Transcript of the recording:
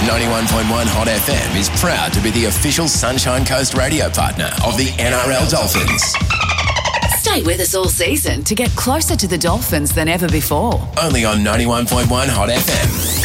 91.1 Hot FM is proud to be the official Sunshine Coast radio partner of the NRL Dolphins. Stay with us all season to get closer to the Dolphins than ever before. Only on 91.1 Hot FM.